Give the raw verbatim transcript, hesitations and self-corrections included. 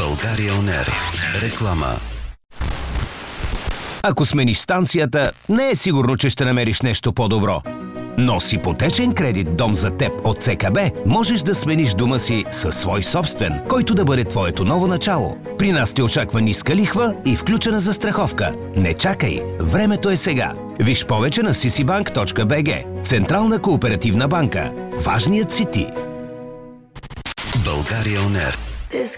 България Он Ер. Реклама. Ако смениш станцията, не е сигурно, че ще намериш нещо по-добро. Но с ипотечен кредит «Дом за теб» от ЦКБ можеш да смениш дома си със свой собствен, който да бъде твоето ново начало. При нас те очаква ниска лихва и включена застраховка. Не чакай, времето е сега. Виж повече на си си банк точка би джи. Централна кооперативна банка. Важният си ти. България Он Ер.